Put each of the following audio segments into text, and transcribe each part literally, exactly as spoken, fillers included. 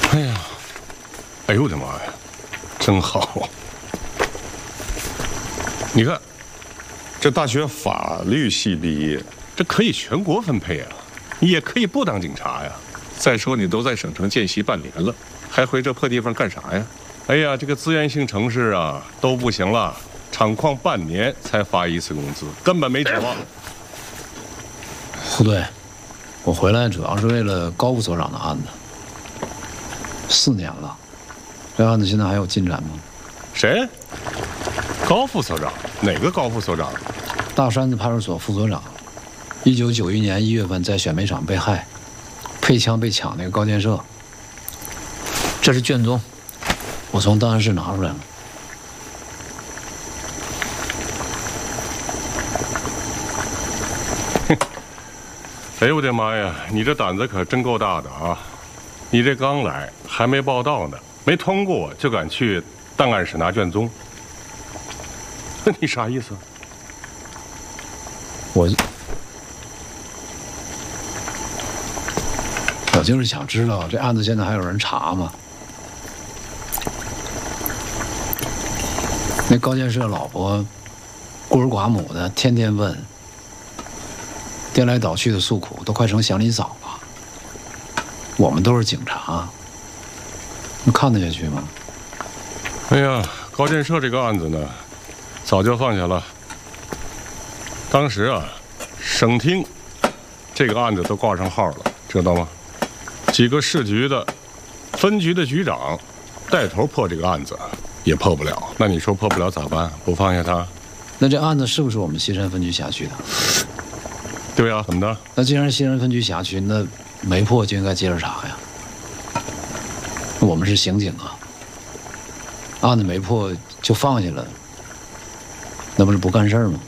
哎呀，哎呦我的妈呀，真好！你看，这大学法律系毕业，这可以全国分配啊，也可以不当警察呀。再说你都在省城见习半年了，还回这破地方干啥呀？哎呀，这个资源性城市啊都不行了，厂矿半年才发一次工资，根本没指望。 不对，我回来主要是为了高副所长的案子。四年了，这案子现在还有进展吗？ 谁？高副所长？哪个高副所长？ 大山子派出所副所长，一九九一年一月份在选煤厂被害，配枪被抢那个高建设。 这是卷宗， 我从档案室拿出来了。 哎呦我的妈呀，你这胆子可真够大的啊！你这刚来，还没报到呢，没通过就敢去档案室拿卷宗，那你啥意思？ 我我就是想知道这案子现在还有人查吗？那高建设老婆孤儿寡母的，天天问，颠来倒去的诉苦，都快成祥林嫂了。我们都是警察，能看得下去吗？ 哎呀，高建设这个案子呢，早就放下了。当时啊，省厅这个案子都挂上号了，知道吗？几个市局的、分局的局长带头破这个案子，也破不了。那你说破不了咋办？不放下他？ 那这案子是不是我们西山分局辖区的？ 对呀，怎么的？ 那既然是西山分局辖区，那没破就应该接着查呀。我们是刑警啊，案子没破就放下了，那不是不干事儿吗？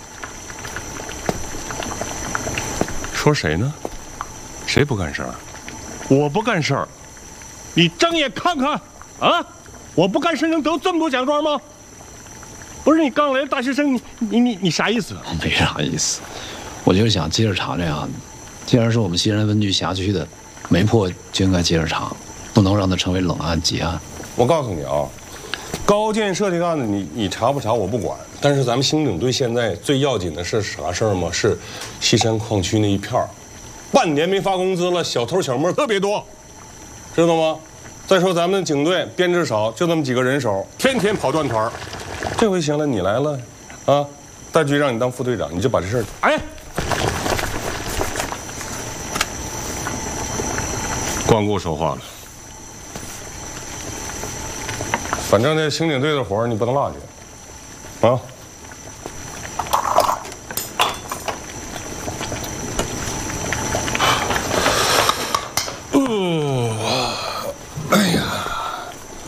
说谁呢？谁不干事儿？我不干事儿，你睁眼看看啊！我不干事能得这么多奖状吗？不是你刚来的大学生，你你你你啥意思？ 我没啥意思，我就是想接着查这案子。既然是我们西山分局辖区的，没破就应该接着查，不能让它成为冷案结案。 我告诉你啊，高建设这个案子你你查不查我不管，但是咱们刑警队现在最要紧的是啥事儿吗？是西山矿区那一片儿，半年没发工资了，小偷小摸特别多，知道吗？再说咱们警队编制少，就那么几个人手，天天跑断团儿。这回行了，你来了，啊，大局让你当副队长，你就把这事儿，哎，光顾说话了。反正这刑警队的活儿你不能落下，啊。